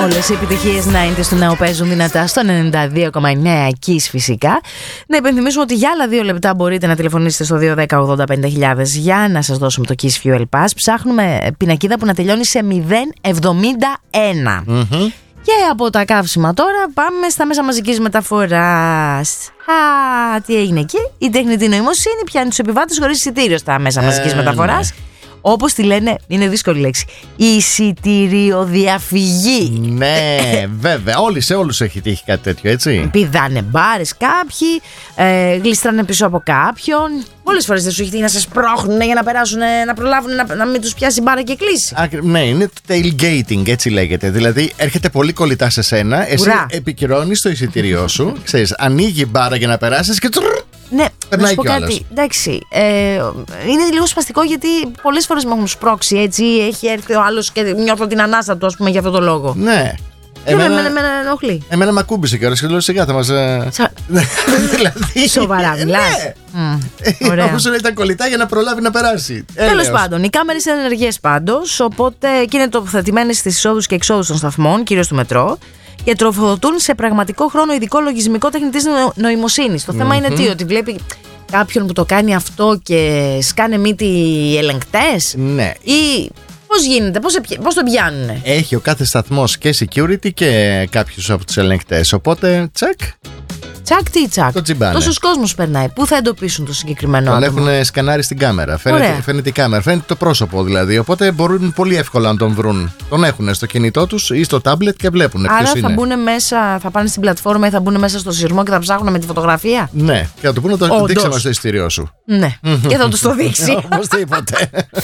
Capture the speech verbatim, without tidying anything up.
Όλες οι επιτυχίες ενενήντα του νέου παίζουν δυνατά στο ενενήντα δύο κόμμα εννέα Kiss φυσικά. Να υπενθυμίσουμε ότι για άλλα δύο λεπτά μπορείτε να τηλεφωνήσετε στο δύο ένα μηδέν ογδόντα πέντε χιλιάδες για να σας δώσουμε το Kiss Fuel Pass. Ψάχνουμε πινακίδα που να τελειώνει σε μηδέν εβδομήντα ένα. Mm-hmm. Και από τα καύσιμα τώρα πάμε στα μέσα μαζικής μεταφοράς. Α, τι έγινε εκεί? Η τεχνητή νοημοσύνη πιάνει τους επιβάτες χωρίς εισιτήριο στα μέσα μαζικής ε, μεταφοράς. Ναι. Όπως τη λένε, είναι δύσκολη λέξη, εισιτηριοδιαφυγή. Ναι, βέβαια. Όλοι σε όλους έχει τύχει κάτι τέτοιο, έτσι. Πηδάνε μπάρες κάποιοι, ε, γλιστράνε πίσω από κάποιον. Πολλές φορές δεν σου έχει τύχει να σας πρόχνουν για να περάσουν, να προλάβουν να, να μην τους πιάσει μπάρα και κλείσει. Α, ναι, είναι το tailgating, έτσι λέγεται. Δηλαδή έρχεται πολύ κολλητά σε σένα, εσύ επικυρώνεις το εισιτήριό σου, ξέρεις, ανοίγει η μπάρα για να περάσεις και τσουρ. Ναι, να σου πω κάτι. Εντάξει, ε, είναι λίγο σπαστικό γιατί πολλές φορές με έχουν σπρώξει έτσι. Έχει έρθει ο άλλος και νιώθω την ανάσα του, ας πούμε, για αυτό το λόγο. Ναι. Εμένα, εμένα, εμένα ενοχλεί. Εμένα με ακούμπησε κιόλας και λέω σιγά θα μας. Σα... δηλαδή. Σοβαρά, μιλάς. Ναι. Mm, όπως ήταν κολλητά για να προλάβει να περάσει. Τέλος πάντων, οι κάμερες είναι ενεργές πάντως, οπότε και είναι τοποθετημένες στις εισόδους και εξόδους των σταθμών, κυρίως του μετρό. Και τροφοδοτούν σε πραγματικό χρόνο ειδικό λογισμικό τεχνητής νοημοσύνης. Το mm-hmm. θέμα είναι τι, ότι βλέπει κάποιον που το κάνει αυτό και σκάνε μύτη οι ελεγκτές. Ναι. Ή πώς γίνεται, πώς, πώς το πιάνουνε. Έχει ο κάθε σταθμός και security και κάποιους από τους ελεγκτές. Οπότε τσακ. Τσακ τι τσακ. Το τσιμπάνε. Τόσος κόσμος περνάει. Πού θα εντοπίσουν το συγκεκριμένο τον άτομο? Τον έχουν σκανάρει στην κάμερα. Φαίνεται, φαίνεται η κάμερα, φαίνεται το πρόσωπο δηλαδή. Οπότε μπορούν πολύ εύκολα να τον βρουν. Τον έχουν στο κινητό τους ή στο τάμπλετ και βλέπουν. Άρα θα είναι. Μπουν μέσα, θα πάνε στην πλατφόρμα ή θα μπουν μέσα στο σειρμό και θα ψάχνουν με τη φωτογραφία. Ναι, και θα του πούνε το δείξαμε στο εισιτήριό σου. Ναι, και θα του το δείξει. Οπωσδήποτε.